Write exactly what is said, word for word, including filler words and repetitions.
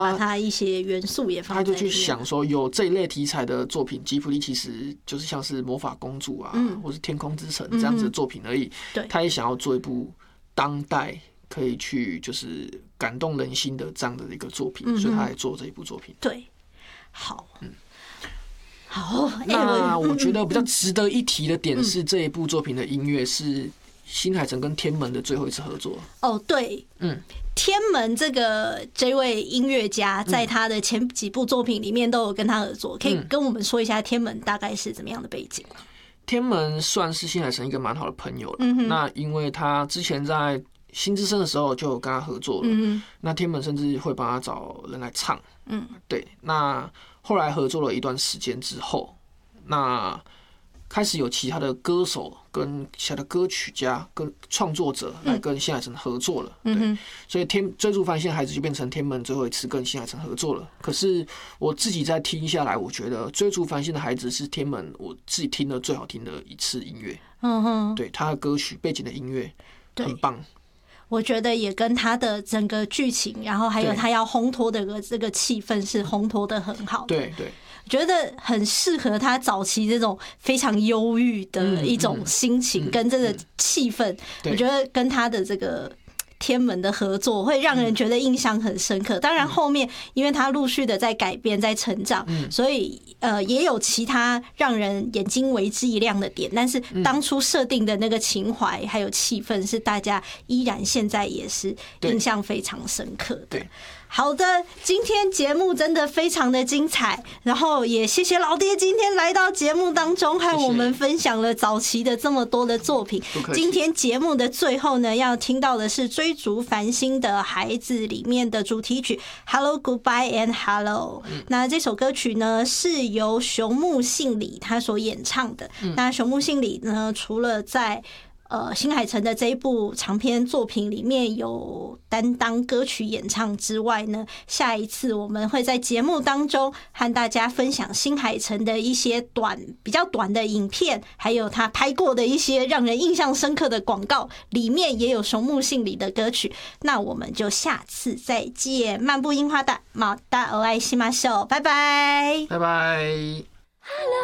把它一些元素也放在里面， 他就去想说，有这一类题材的作品，吉卜力其实就是像是魔法公主啊，嗯、或是天空之城这样子的作品而已。 对、嗯， 他也想要做一部当代可以去就是感动人心的这样的一个作品，嗯、所以他来做这一部作品。 对，好，嗯，好。 那我觉得比较值得一提的点是，这一部作品的音乐是新海诚跟天门的最后一次合作。 哦，对，嗯。天门这个这位音乐家，在他的前几部作品里面都有跟他合作，可以跟我们说一下天门大概是怎么样的背景吗？ 天门算是新海诚一个蛮好的朋友了，嗯、那因为他之前在新之声的时候就有跟他合作了，嗯、那天门甚至会帮他找人来唱，嗯，对。那后来合作了一段时间之后，那开始有其他的歌手跟其他的歌曲家跟创作者来跟新海诚合作了，嗯、对，所以天追逐繁星的孩子就变成天门最后一次跟新海诚合作了。可是我自己在听下来，我觉得追逐繁星的孩子是天门我自己听的最好听的一次音乐，嗯哼，对，他的歌曲背景的音乐很棒。 我觉得也跟他的整个剧情，然后还有他要烘托的这个气氛是烘托的很好的， 对对。 觉得很适合他早期这种非常忧郁的一种心情跟这个气氛，我觉得跟他的这个天门的合作会让人觉得印象很深刻。当然后面因为他陆续的在改变在成长，所以呃也有其他让人眼睛为之一亮的点，但是当初设定的那个情怀还有气氛是大家依然现在也是印象非常深刻的。好的，今天节目真的非常的精彩，然后也谢谢老爹今天来到节目当中和我们分享了早期的这么多的作品。今天节目的最后呢，要听到的是《追逐繁星的孩子》里面的主题曲 Hello Goodbye and Hello、嗯、那这首歌曲呢是由熊木信里他所演唱的、嗯、那熊木信里呢除了在呃，新海诚的这一部长篇作品里面有担当歌曲演唱之外呢，下一次我们会在节目当中和大家分享新海诚的一些短比较短的影片，还有他拍过的一些让人印象深刻的广告，里面也有熊木信里的歌曲。那我们就下次再见，漫步樱花的马达欧爱西马秀，拜拜， 拜拜。